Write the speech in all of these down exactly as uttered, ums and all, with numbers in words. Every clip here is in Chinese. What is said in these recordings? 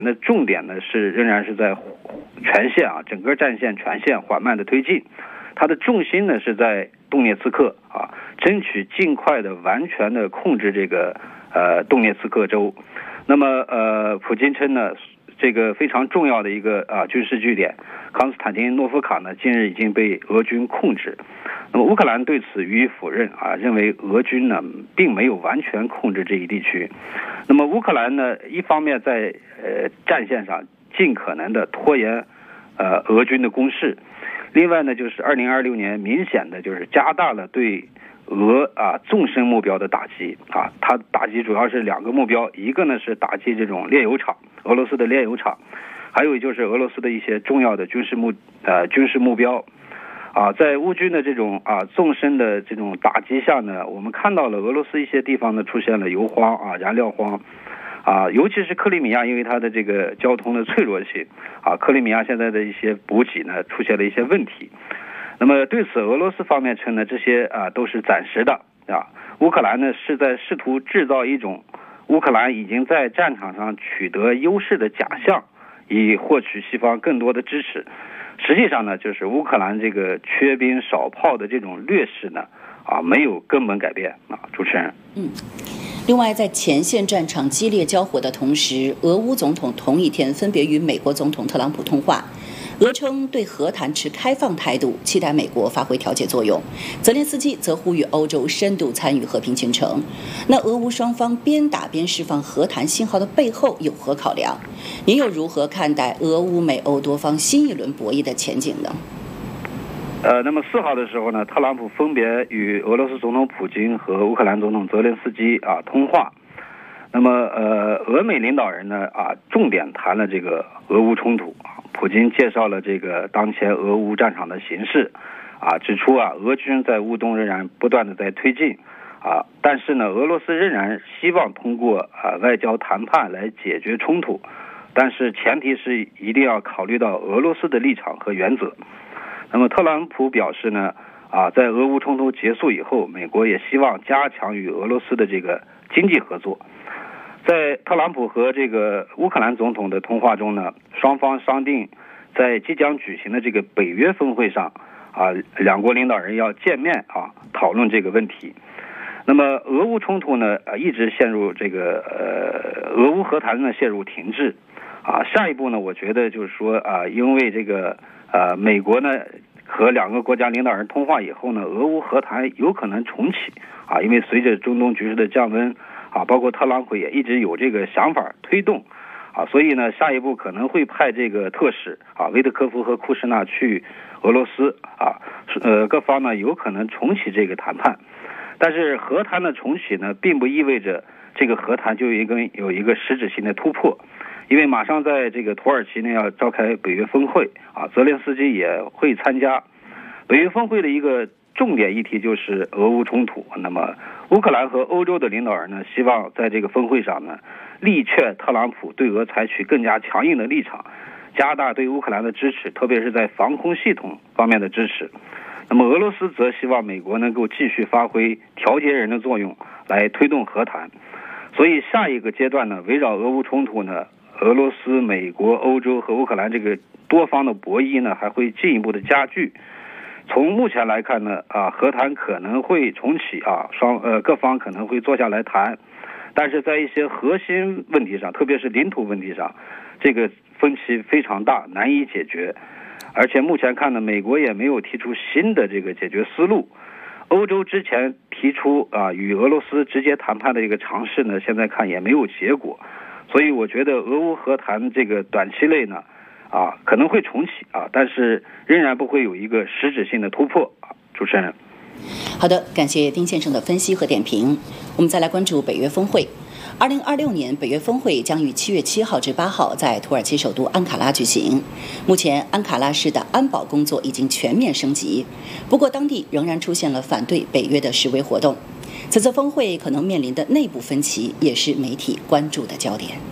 那重点呢是仍然是在全线啊，整个战线全线缓慢的推进，它的重心呢是在顿涅茨克啊，争取尽快的完全的控制这个呃顿涅茨克州。那么呃，普京称呢，这个非常重要的一个啊军事据点康斯坦丁诺夫卡呢，近日已经被俄军控制。那么乌克兰对此予以否认啊，认为俄军呢并没有完全控制这一地区。那么乌克兰呢，一方面在呃战线上尽可能的拖延呃俄军的攻势，另外呢就是二零二六年明显的就是加大了对俄啊纵深目标的打击啊，它打击主要是两个目标，一个呢是打击这种炼油厂，俄罗斯的炼油厂，还有就是俄罗斯的一些重要的军事目呃军事目标。啊，在乌军的这种啊纵深的这种打击下呢，我们看到了俄罗斯一些地方呢出现了油荒啊、燃料荒，啊，尤其是克里米亚，因为它的这个交通的脆弱性，啊，克里米亚现在的一些补给呢出现了一些问题。那么对此，俄罗斯方面称呢，这些啊都是暂时的啊。乌克兰呢是在试图制造一种乌克兰已经在战场上取得优势的假象，以获取西方更多的支持。实际上呢，就是乌克兰这个缺兵少炮的这种劣势呢，啊，没有根本改变啊。主持人， 嗯。另外，在前线战场激烈交火的同时，俄乌总统同一天分别与美国总统特朗普通话。俄称对和谈持开放态度，期待美国发挥调解作用。泽连斯基则呼吁欧洲深度参与和平进程。那俄乌双方边打边释放和谈信号的背后有何考量？您又如何看待俄乌美欧多方新一轮博弈的前景呢？ 呃，那么四号的时候呢，特朗普分别与俄罗斯总统普京和乌克兰总统泽连斯基啊通话。那么呃，俄美领导人呢啊重点谈了这个俄乌冲突啊。普京介绍了这个当前俄乌战场的形势，啊，指出啊，俄军在乌东仍然不断的在推进，啊，但是呢，俄罗斯仍然希望通过啊外交谈判来解决冲突，但是前提是一定要考虑到俄罗斯的立场和原则。那么特朗普表示呢，啊，在俄乌冲突结束以后，美国也希望加强与俄罗斯的这个经济合作。在特朗普和这个乌克兰总统的通话中呢，双方商定在即将举行的这个北约峰会上啊，两国领导人要见面啊，讨论这个问题。那么俄乌冲突呢，啊，一直陷入这个呃，俄乌和谈呢陷入停滞啊。下一步呢，我觉得就是说啊，因为这个呃，美国呢和两个国家领导人通话以后呢，俄乌和谈有可能重启啊，因为随着中东局势的降温。啊，包括特朗普也一直有这个想法推动，啊，所以呢，下一步可能会派这个特使啊，维特科夫和库什纳去俄罗斯啊，呃，各方呢有可能重启这个谈判，但是和谈的重启呢，并不意味着这个和谈就有一个有一个实质性的突破，因为马上在这个土耳其呢要召开北约峰会啊，泽连斯基也会参加北约峰会的一个重点议题就是俄乌冲突。那么乌克兰和欧洲的领导人呢，希望在这个峰会上呢，力劝特朗普对俄采取更加强硬的立场，加大对乌克兰的支持，特别是在防空系统方面的支持。那么俄罗斯则希望美国能够继续发挥调节人的作用，来推动和谈。所以下一个阶段呢，围绕俄乌冲突呢，俄罗斯、美国、欧洲和乌克兰这个多方的博弈呢，还会进一步的加剧。从目前来看呢，啊，和谈可能会重启啊，双呃各方可能会坐下来谈，但是在一些核心问题上，特别是领土问题上，这个分歧非常大，难以解决。而且目前看呢，美国也没有提出新的这个解决思路。欧洲之前提出啊与俄罗斯直接谈判的一个尝试呢，现在看也没有结果。所以我觉得俄乌和谈这个短期内呢，啊，可能会重启啊，但是仍然不会有一个实质性的突破啊。主持人， 好的，感谢丁先生的分析和点评。我们再来关注北约峰会。二零二六年北约峰会将于七月七号至八号在土耳其首都安卡拉举行。目前，安卡拉市的安保工作已经全面升级，不过当地仍然出现了反对北约的示威活动。此次峰会可能面临的内部分歧，也是媒体关注的焦点。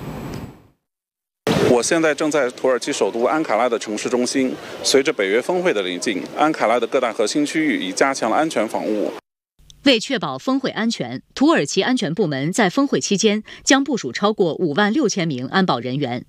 我现在正在土耳其首都安卡拉的城市中心。随着北约峰会的临近，安卡拉的各大核心区域已加强了安全防务。 为确保峰会安全，土耳其安全部门在峰会期间将部署超过五万六千名安保人员。